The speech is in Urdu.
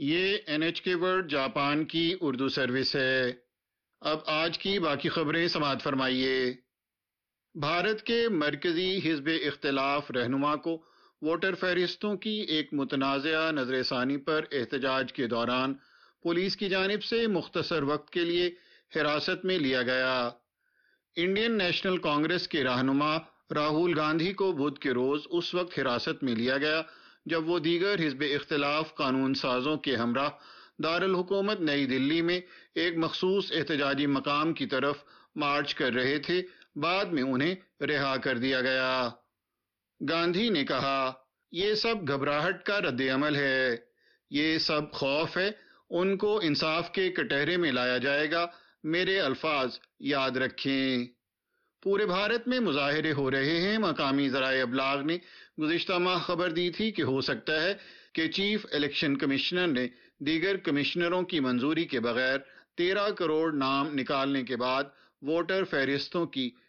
یہ NHK ورلڈ جاپان کی اردو سروس ہے۔ اب آج کی باقی خبریں سماعت فرمائیے۔ بھارت کے مرکزی حزب اختلاف رہنما کو ووٹر فہرستوں کی ایک متنازعہ نظر ثانی پر احتجاج کے دوران پولیس کی جانب سے مختصر وقت کے لیے حراست میں لیا گیا۔ انڈین نیشنل کانگریس کے رہنما راہل گاندھی کو بدھ کے روز اس وقت حراست میں لیا گیا جب وہ دیگر حزب اختلاف قانون سازوں کے ہمراہ دارالحکومت نئی دلی میں ایک مخصوص احتجاجی مقام کی طرف مارچ کر رہے تھے۔ بعد میں انہیں رہا کر دیا گیا۔ گاندھی نے کہا، یہ سب گھبراہٹ کا رد عمل ہے، یہ سب خوف ہے، ان کو انصاف کے کٹہرے میں لایا جائے گا۔ میرے الفاظ یاد رکھیں۔ پورے بھارت میں مظاہرے ہو رہے ہیں۔ مقامی ذرائع ابلاغ نے گزشتہ ماہ خبر دی تھی کہ ہو سکتا ہے کہ چیف الیکشن کمشنر نے دیگر کمشنروں کی منظوری کے بغیر 13 کروڑ نام نکالنے کے بعد ووٹر فہرستوں کی